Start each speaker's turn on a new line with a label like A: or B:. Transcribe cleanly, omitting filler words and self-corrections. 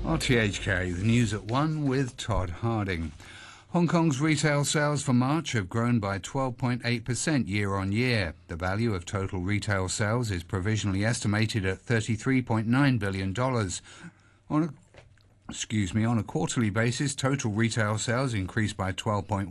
A: RTHK, the news at 1 with Todd Harding. Hong Kong's retail sales for March have grown by 12.8% year-on-year. The value of total retail sales is provisionally estimated at $33.9 billion. On a quarterly basis, total retail sales increased by 12.1%